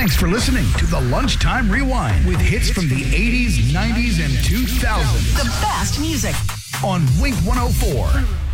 Thanks for listening to the Lunchtime Rewind with hits from the 80s, 90s, and 2000s. The best music On Wink 104.